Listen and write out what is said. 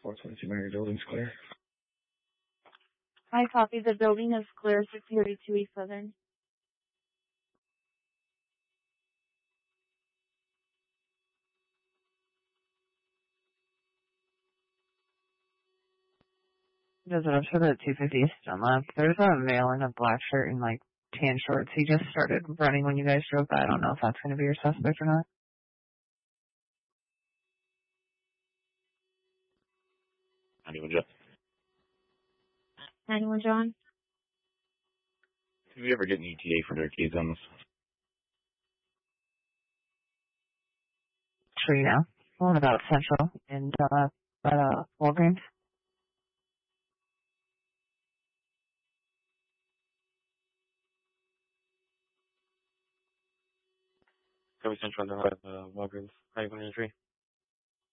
422 Mary, building's clear. I copy. The building is clear. 632 East Southern. Does it up to the 250 Eastern left? There's a male in a black shirt and like tan shorts. He just started running when you guys drove by. I don't know if that's going to be your suspect or not. 91 John. 91 John. Did we ever get an ETA for their keys on this? Sure, you know. One about Central and Walgreens. Copy Central, Walgreens. How are you going to entry?